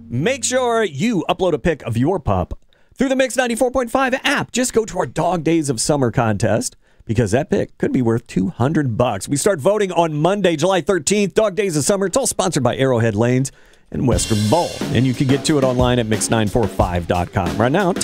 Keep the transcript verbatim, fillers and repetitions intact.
Make sure you upload a pic of your pup through the Mix ninety-four point five app. Just go to our Dog Days of Summer contest because that pic could be worth two hundred bucks. We start voting on Monday, July thirteenth. Dog Days of Summer. It's all sponsored by Arrowhead Lanes and Western Bowl. And you can get to it online at mix nine four five dot com. Right now, take